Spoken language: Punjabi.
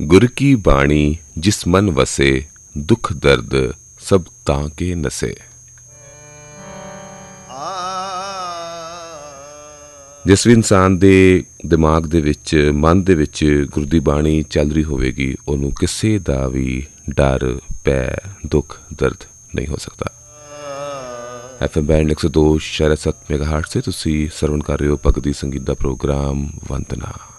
ਗੁਰ ਕੀ ਬਾਣੀ ਜਿਸ ਮਨ ਵਸੇ, ਦੁੱਖ ਦਰਦ ਸਭ ਤਾਂ ਕੇ ਨਸੇ। ਜਿਸ ਵੀ ਇਨਸਾਨ ਦੇ ਦਿਮਾਗ ਦੇ ਵਿੱਚ, ਮਨ ਦੇ ਵਿੱਚ ਗੁਰੂ ਦੀ ਬਾਣੀ ਚੱਲ ਰਹੀ ਹੋਵੇਗੀ, ਉਹਨੂੰ ਕਿਸੇ ਦਾ ਵੀ ਡਰ, ਭੈ, ਦੁੱਖ, ਦਰਦ ਨਹੀਂ ਹੋ ਸਕਦਾ। FM ਬੈਂਡ 102.7 ਮੈਗਾਹਰਟਜ਼ 'ਤੇ ਤੁਸੀਂ ਸਰਵਣ ਕਰ ਰਹੇ ਹੋ ਭਗਤੀ ਸੰਗੀਤ ਦਾ ਪ੍ਰੋਗਰਾਮ ਵੰਦਨਾ।